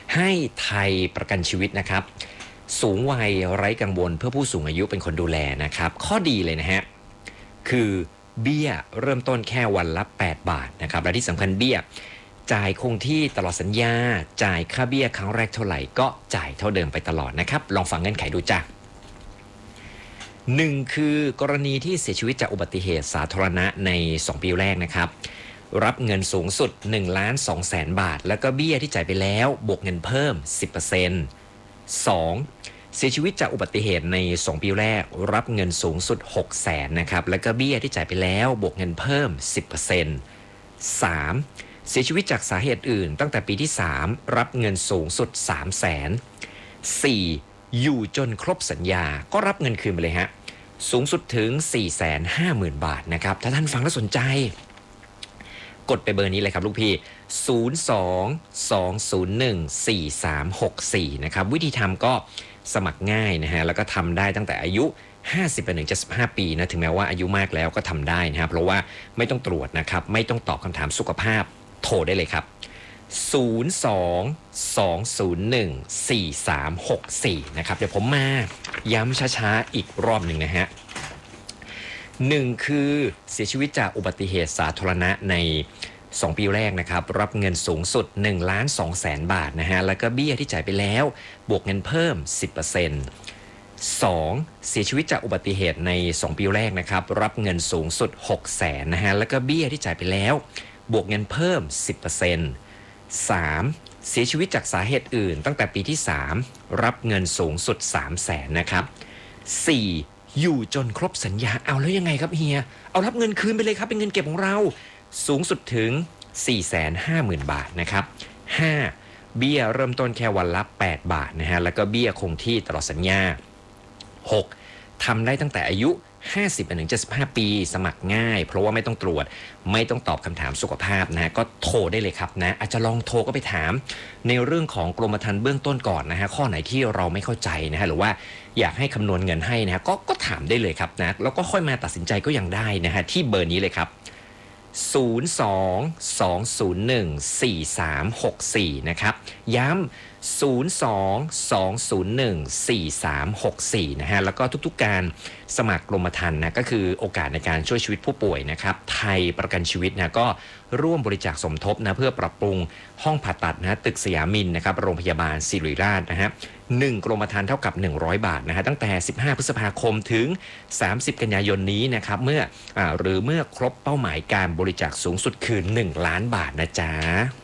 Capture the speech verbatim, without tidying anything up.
ให้ไทยประกันชีวิตนะครับสูงวัยไร้กังวลเพื่อผู้สูงอายุเป็นคนดูแลนะครับข้อดีเลยนะฮะคือเบี้ยเริ่มต้นแค่วันละแปดบาทนะครับและที่สำคัญเบี้ยจ่ายคงที่ตลอดสัญญาจ่ายค่าเบี้ยครั้งแรกเท่าไหร่ก็จ่ายเท่าเดิมไปตลอดนะครับลองฟังเงื่อนไขดูจ้ะหนึ่งคือกรณีที่เสียชีวิตจากอุบัติเหตุสาธารณะในสองปีแรกนะครับรับเงินสูงสุดหนึ่งล้านสองแสนบาทแล้วก็เบี้ยที่จ่ายไปแล้วบวกเงินเพิ่ม สิบเปอร์เซ็นต์ สองเสียชีวิตจากอุบัติเหตุในสองปีแรกรับเงินสูงสุดหกแสนนะครับแล้วก็เบี้ยที่จ่ายไปแล้วบวกเงินเพิ่ม สิบเปอร์เซ็นต์ สามเสียชีวิตจากสาเหตุอื่นตั้งแต่ปีที่สามรับเงินสูงสุดสามแสน สี่อยู่จนครบสัญญาก็รับเงินคืนไปเลยฮะสูงสุดถึง สี่แสนห้าหมื่น บาทนะครับถ้าท่านฟังแล้วสนใจกดไปเบอร์นี้เลยครับลูกพี่ศูนย์ สอง สอง ศูนย์ หนึ่ง สี่ สาม หก สี่นะครับวิธีทำก็สมัครง่ายนะฮะแล้วก็ทำได้ตั้งแต่อายุห้าสิบไปถึงเจ็ดสิบห้าปีนะถึงแม้ว่าอายุมากแล้วก็ทำได้นะครับเพราะว่าไม่ต้องตรวจนะครับไม่ต้องตอบคำถามสุขภาพโทรได้เลยครับศูนย์ สอง สอง ศูนย์ หนึ่ง สี่ สาม หก สี่นะครับเดี๋ยวผมมาย้ำช้าๆอีกรอบหนึ่งนะฮะหนึ่งคือเสียชีวิตจากอุบัติเหตุสาธารณะในสองปีแรกนะครับรับเงินสูงสุดหนึ่งล้านสองแสนบาทนะฮะแล้วก็เบี้ยที่จ่ายไปแล้วบวกเงินเพิ่ม สิบเปอร์เซ็นต์ สองเสียชีวิตจากอุบัติเหตุในสองปีแรกนะครับรับเงินสูงสุดหกแสนนะฮะแล้วก็เบี้ยที่จ่ายไปแล้วบวกเงินเพิ่ม สิบเปอร์เซ็นต์ สามเสียชีวิตจากสาเหตุอื่นตั้งแต่ปีที่สามรับเงินสูงสุดสามแสนนะครับสี่อยู่จนครบสัญญาเอาแล้วยังไงครับเฮียเอารับเงินคืนไปเลยครับเป็นเงินเก็บของเราสูงสุดถึง สี่แสนห้าหมื่น บาทนะครับห้าเบี้ยเริ่มต้นแค่วันละแปดบาทนะฮะแล้วก็เบี้ยคงที่ตลอดสัญญาหกทำได้ตั้งแต่อายุห้าสิบถึงเจ็ดสิบห้าปีสมัครง่ายเพราะว่าไม่ต้องตรวจไม่ต้องตอบคำถามสุขภาพนะก็โทรได้เลยครับนะอาจจะลองโทรก็ไปถามในเรื่องของกรมธรรม์เบื้องต้นก่อนนะฮะข้อไหนที่เราไม่เข้าใจนะฮะหรือว่าอยากให้คำนวณเงินให้นะฮะก็ก็ถามได้เลยครับนะแล้วก็ค่อยมาตัดสินใจก็ยังได้นะฮะที่เบอร์นี้เลยครับศูนย์ สอง สอง ศูนย์ หนึ่ง สี่ สาม หก สี่นะครับย้ำศูนย์ สอง สอง ศูนย์ หนึ่ง สี่ สาม หก สี่นะฮะแล้วก็ทุกๆการสมัครกรมธรรม์นะก็คือโอกาสในการช่วยชีวิตผู้ป่วยนะครับไทยประกันชีวิตนะก็ร่วมบริจาคสมทบนะเพื่อปรับปรุงห้องผ่าตัดนะตึกสยามินนะครับโรงพยาบาลศิริราชนะฮะหนึ่งกรมธรรม์เท่ากับหนึ่งร้อยบาทนะฮะตั้งแต่สิบห้าพฤษภาคมถึงสามสิบกันยายนนี้นะครับเมื่ออ่าหรือเมื่อครบเป้าหมายการบริจาคสูงสุดคือหนึ่งล้านบาทนะจ๊ะ